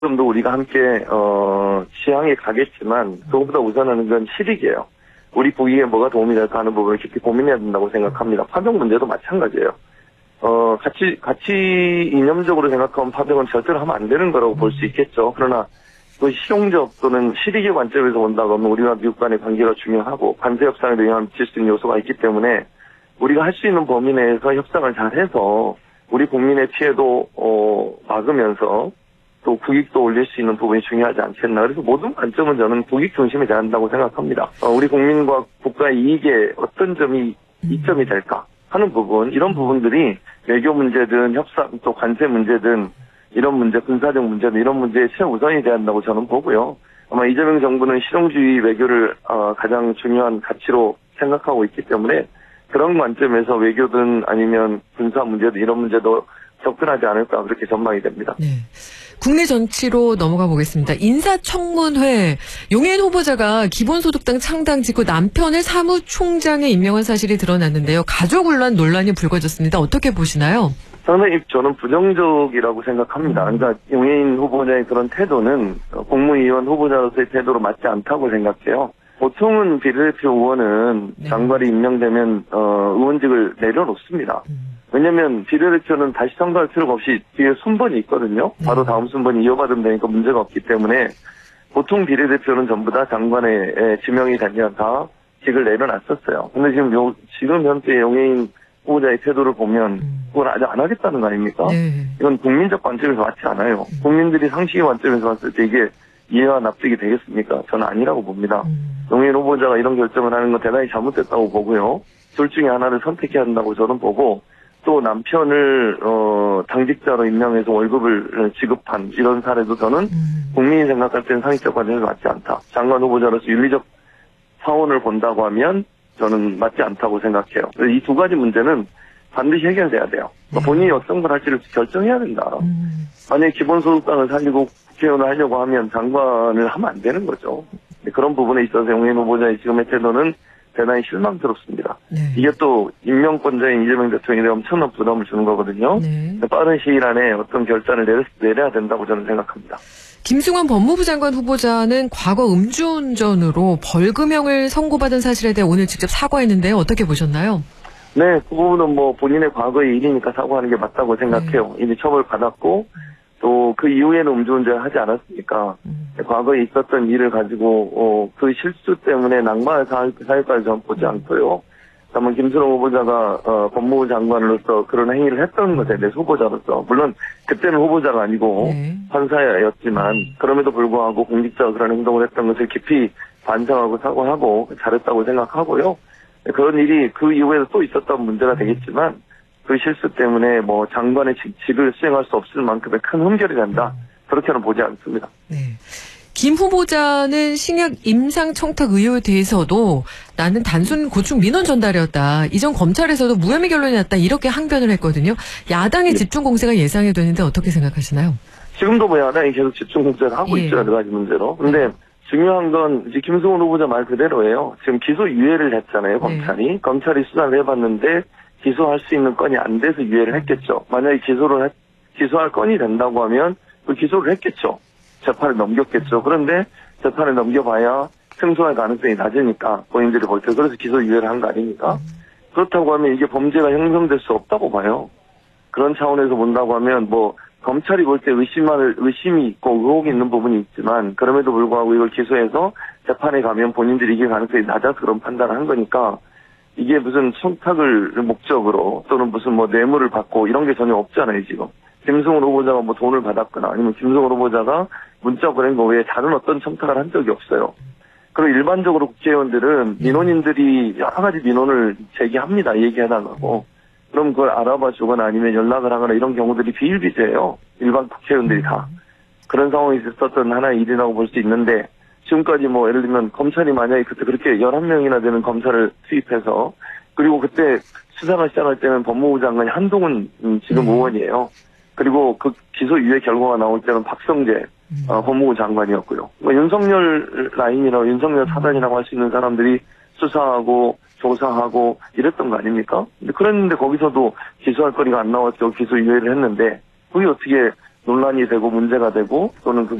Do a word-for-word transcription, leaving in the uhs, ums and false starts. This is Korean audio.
좀 더 우리가 함께 어 취향에 가겠지만 그것보다 우선하는 건 실익이에요. 우리 국익에 뭐가 도움이 될까 하는 부분을 깊이 고민해야 된다고 생각합니다. 파병 문제도 마찬가지예요. 어 같이 같이 이념적으로 생각하면 파병은 절대로 하면 안 되는 거라고 볼 수 있겠죠. 그러나 그 실용적 또는 실익의 관점에서 본다고 하면 우리와 미국 간의 관계가 중요하고 관세 협상에도 영향을 미칠 수 있는 요소가 있기 때문에 우리가 할 수 있는 범위 내에서 협상을 잘해서 우리 국민의 피해도 어 막으면서 또 국익도 올릴 수 있는 부분이 중요하지 않겠나. 그래서 모든 관점은 저는 국익 중심에 대야 한다고 생각합니다. 어, 우리 국민과 국가의 이익에 어떤 점이 이점이 될까 하는 부분, 이런 부분들이 외교 문제든 협상 또 관세 문제든 이런 문제, 군사적 문제든 이런 문제에 최우선이 돼야 한다고 저는 보고요. 아마 이재명 정부는 실용주의 외교를 어, 가장 중요한 가치로 생각하고 있기 때문에 그런 관점에서 외교든 아니면 군사 문제든 이런 문제도 접근하지 않을까 그렇게 전망이 됩니다. 네. 국내 정치로 넘어가 보겠습니다. 인사청문회, 용해인 후보자가 기본소득당 창당 직후 남편을 사무총장에 임명한 사실이 드러났는데요. 가족논란 논란이 불거졌습니다. 어떻게 보시나요? 상당히 저는 부정적이라고 생각합니다. 그러니까 용해인 후보자의 그런 태도는 국무위원 후보자로서의 태도로 맞지 않다고 생각해요. 보통은 비례대표 의원은 네. 장관이 임명되면 어, 의원직을 내려놓습니다. 음. 왜냐하면 비례대표는 다시 선거할 필요가 없이 뒤에 순번이 있거든요. 네. 바로 다음 순번이 이어받으면 되니까 문제가 없기 때문에 보통 비례대표는 전부 다 장관에 지명이 되면 다 직을 내려놨었어요. 근데 지금 요, 지금 현재 용해인 후보자의 태도를 보면 음. 그걸 아직 안 하겠다는 거 아닙니까? 네. 이건 국민적 관점에서 맞지 않아요. 음. 국민들이 상식의 관점에서 봤을 때 이게 이해와 납득이 되겠습니까? 저는 아니라고 봅니다. 음. 용해인 후보자가 이런 결정을 하는 건 대단히 잘못됐다고 보고요. 둘 중에 하나를 선택해야 한다고 저는 보고 또 남편을 어 당직자로 임명해서 월급을 지급한 이런 사례도 저는 음. 국민이 생각할 때는 상식적 관점에서 맞지 않다. 장관 후보자로서 윤리적 사원을 본다고 하면 저는 맞지 않다고 생각해요. 이 두 가지 문제는 반드시 해결돼야 돼요. 그러니까 본인이 어떤 걸 할지를 결정해야 된다. 음. 만약에 기본소득당을 살리고 국회의원을 하려고 하면 장관을 하면 안 되는 거죠. 그런 부분에 있어서 용해인 후보자의 지금의 태도는 대단히 실망스럽습니다. 네. 이게 또 임명권자인 이재명 대통령에게 엄청난 부담을 주는 거거든요. 네. 빠른 시일 안에 어떤 결단을 내려, 내려야 된다고 저는 생각합니다. 김승환 법무부 장관 후보자는 과거 음주운전으로 벌금형을 선고받은 사실에 대해 오늘 직접 사과했는데요. 어떻게 보셨나요? 네, 그 부분은 뭐 본인의 과거의 일이니까 사과하는 게 맞다고 생각해요. 네. 이미 처벌받았고 또 그 이후에는 음주운전을 하지 않았으니까 음. 과거에 있었던 일을 가지고 어, 그 실수 때문에 낙마할 사유까지 저는 보지 않고요. 다만 김수롱 후보자가 어, 법무부 장관으로서 그런 행위를 했던 것에 대해서 후보자로서 물론 그때는 후보자가 아니고 네. 판사였지만 그럼에도 불구하고 공직자가 그런 행동을 했던 것을 깊이 반성하고 사과하고 잘했다고 생각하고요. 그런 일이 그 이후에도 또 있었던 문제가 되겠지만 그 실수 때문에 뭐 장관의 직을 수행할 수 없을 만큼의 큰 흠결이 된다. 그렇게는 보지 않습니다. 네. 김 후보자는 신약 임상 청탁 의혹에 대해서도 나는 단순 고충 민원 전달이었다. 이전 검찰에서도 무혐의 결론이 났다. 이렇게 항변을 했거든요. 야당의 네. 집중 공세가 예상이 되는데 어떻게 생각하시나요? 지금도 뭐 야당이 계속 집중 공세를 하고 예. 있죠. 여러 가지 문제로. 근데 네. 중요한 건 이제 김승훈 후보자 말 그대로예요. 지금 기소 유예를 했잖아요. 검찰이. 네. 검찰이 수사를 해봤는데 기소할 수 있는 건이 안 돼서 유예를 했겠죠. 만약에 기소를 했, 기소할 건이 된다고 하면 그 기소를 했겠죠. 재판을 넘겼겠죠. 그런데 재판을 넘겨봐야 승소할 가능성이 낮으니까 본인들이 볼 때 그래서 기소 유예를 한 거 아닙니까? 그렇다고 하면 이게 범죄가 형성될 수 없다고 봐요. 그런 차원에서 본다고 하면 뭐 검찰이 볼 때 의심할 의심이 있고 의혹이 있는 부분이 있지만 그럼에도 불구하고 이걸 기소해서 재판에 가면 본인들이 이길 가능성이 낮아서 그런 판단을 한 거니까 이게 무슨 청탁을 목적으로 또는 무슨 뭐 뇌물을 받고 이런 게 전혀 없잖아요, 지금. 김승훈 후보자가 뭐 돈을 받았거나 아니면 김승훈 후보자가 문자 보낸 거 외에 다른 어떤 청탁을 한 적이 없어요. 그리고 일반적으로 국회의원들은 민원인들이 여러 가지 민원을 제기합니다, 얘기해달라고. 그럼 그걸 알아봐 주거나 아니면 연락을 하거나 이런 경우들이 비일비재해요. 일반 국회의원들이 다. 그런 상황이 있었던 하나의 일이라고 볼 수 있는데 지금까지 뭐 예를 들면 검찰이 만약에 그때 그렇게 열한 명이나 되는 검사를 투입해서 그리고 그때 수사가 시작할 때는 법무부 장관이 한동훈 지금 음. 의원이에요. 그리고 그 기소 유예 결과가 나올 때는 박성재 음. 어, 법무부 장관이었고요. 뭐 윤석열 라인이라고 윤석열 사단이라고 할 수 있는 사람들이 수사하고 조사하고 이랬던 거 아닙니까? 근데 그랬는데 거기서도 기소할 거리가 안 나와서 기소 유예를 했는데 그게 어떻게 논란이 되고 문제가 되고 또는 그